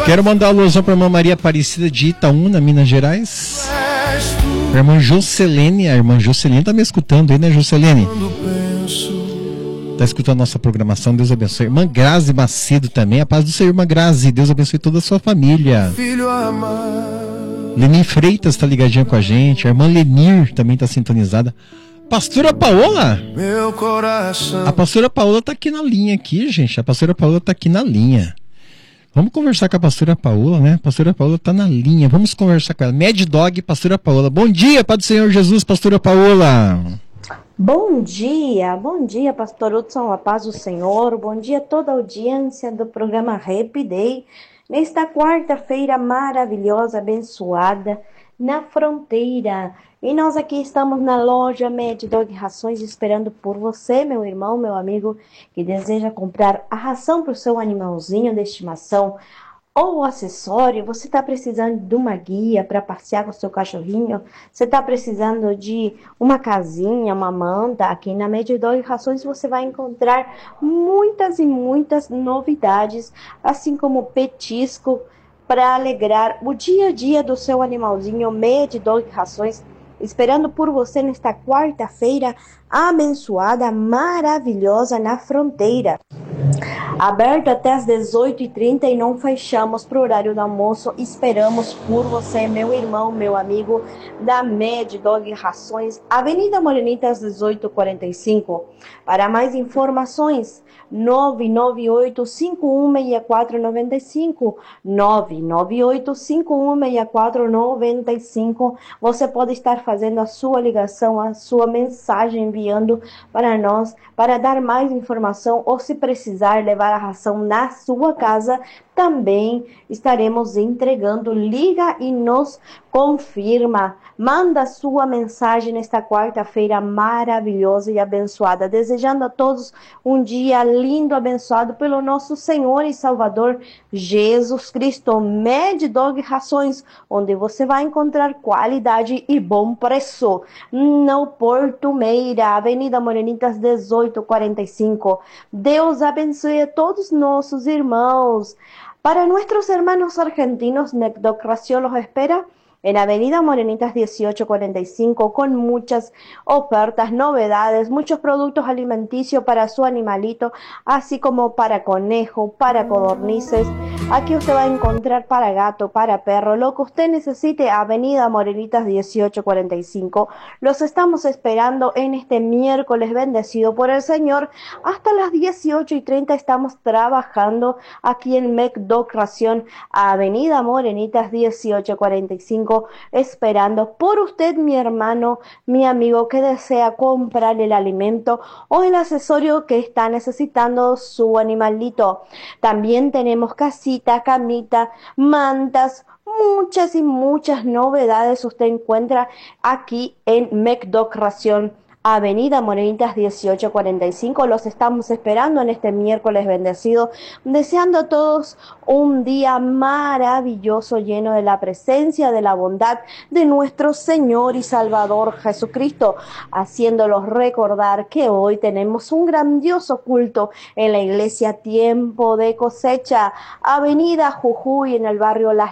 Quero mandar uma alusão para a irmã Maria Aparecida de Itaúna, Minas Gerais. A irmã Jocelene, tá me escutando aí, né, Jocelene? Tá escutando nossa programação, Deus abençoe. Irmã Grazi Macedo também, a paz do Senhor, irmã Grazi, Deus abençoe toda a sua família. Leni Freitas tá ligadinha com a gente, a irmã Lenir também tá sintonizada. Pastora Paola? Meu coração. A pastora Paola tá aqui na linha aqui, gente, a pastora Paola tá aqui na linha. Vamos conversar com a pastora Paola, né? A pastora Paola tá na linha, vamos conversar com ela. Mad Dog, pastora Paola. Bom dia, Pai do Senhor Jesus, pastora Paola. Bom dia, pastor Hudson, a paz do Senhor. Bom dia a toda a audiência do programa Happy Day. Nesta quarta-feira maravilhosa, abençoada, na fronteira. E nós aqui estamos na loja Mad Dog Rações esperando por você, meu irmão, meu amigo, que deseja comprar a ração para o seu animalzinho de estimação ou acessório. Você está precisando de uma guia para passear com o seu cachorrinho? Você está precisando de uma casinha, uma manta? Aqui na Mad Dog Rações você vai encontrar muitas e muitas novidades, assim como petisco para alegrar o dia a dia do seu animalzinho. Mad Dog Rações esperando por você nesta quarta-feira abençoada, maravilhosa na fronteira. Aberto até às 18h30 e não fechamos para o horário do almoço. Esperamos por você, meu irmão, meu amigo da Mad Dog Rações, Avenida Morenitas 1845. Para mais informações, 998-516495, 998-516495. Você pode estar fazendo a sua ligação, a sua mensagem, enviando para nós, para dar mais informação, ou se precisar levar a ração na sua casa, também estaremos entregando. Liga e nos confirma. Manda sua mensagem nesta quarta-feira maravilhosa e abençoada. Desejando a todos um dia lindo, abençoado pelo nosso Senhor e Salvador Jesus Cristo. Mad Dog Rações, onde você vai encontrar qualidade e bom preço. No Porto Meira, Avenida Morenitas 1845. Deus abençoe a todos nossos irmãos. Para nuestros hermanos argentinos, McDoc Ración los espera en Avenida Morenitas 1845 con muchas ofertas, novedades, muchos productos alimenticios para su animalito, así como para conejo, para codornices. Aquí usted va a encontrar para gato, para perro, lo que usted necesite. Avenida Morenitas 1845. Los estamos esperando en este miércoles bendecido por el Señor. Hasta las 18:30 estamos trabajando aquí en McDoc Ración, Avenida Morenitas 1845. Esperando por usted, mi hermano, mi amigo que desea comprar el alimento o el accesorio que está necesitando su animalito. También tenemos casita, camita, mantas, muchas y muchas novedades usted encuentra aquí en McDoc Ración, Avenida Morenitas 1845. Los estamos esperando en este miércoles bendecido, deseando a todos un día maravilloso, lleno de la presencia, de la bondad de nuestro Señor y Salvador Jesucristo, haciéndolos recordar que hoy tenemos un grandioso culto en la iglesia Tiempo de Cosecha, Avenida Jujuy, en el barrio Las